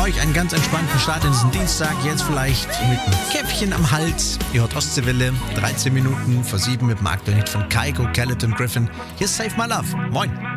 euch einen ganz entspannten Start in diesen Dienstag. Jetzt vielleicht mit einem Käffchen am Hals. Ihr hört Ostseewelle, 13 Minuten vor 7 mit dem aktuellen Hit von Kygo, Khaled und Griffin. Hier ist Save My Love. Moin.